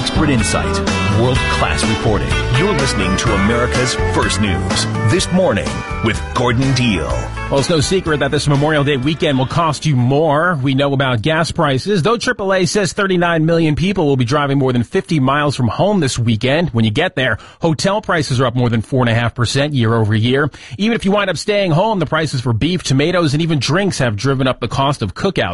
Expert insight, world-class reporting. You're listening to America's First News. This Morning with Gordon Deal. Well, it's no secret that this Memorial Day weekend will cost you more. We know about gas prices, though AAA says 39 million people will be driving more than 50 miles from home this weekend. When you get there, hotel prices are up more than 4.5% year over year. Even if you wind up staying home, the prices for beef, tomatoes, and even drinks have driven up the cost of cookouts.